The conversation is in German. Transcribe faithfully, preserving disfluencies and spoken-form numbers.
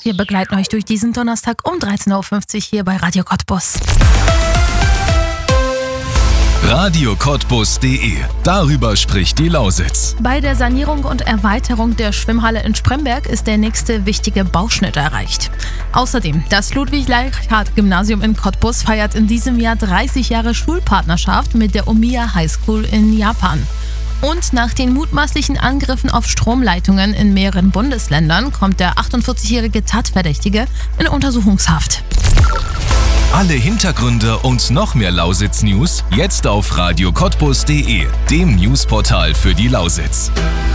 Wir begleiten euch durch diesen Donnerstag um dreizehn Uhr fünfzig hier bei Radio Cottbus. radio cottbus punkt de. Darüber spricht die Lausitz. Bei der Sanierung und Erweiterung der Schwimmhalle in Spremberg ist der nächste wichtige Bauschnitt erreicht. Außerdem, das Ludwig-Leichhardt-Gymnasium in Cottbus feiert in diesem Jahr dreißig Jahre Schulpartnerschaft mit der Omiya High School in Japan. Und nach den mutmaßlichen Angriffen auf Stromleitungen in mehreren Bundesländern kommt der achtundvierzigjährige Tatverdächtige in Untersuchungshaft. Alle Hintergründe und noch mehr Lausitz-News jetzt auf radio cottbus punkt de, dem Newsportal für die Lausitz.